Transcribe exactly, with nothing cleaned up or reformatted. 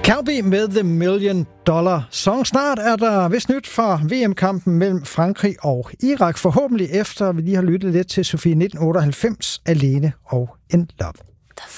Calbi med The Million Dollar Song. Snart er der vist nyt fra V M-kampen mellem Frankrig og Irak. Forhåbentlig efter vi lige har lyttet lidt til Sofie nitten otteoghalvfems, Alene og In Love.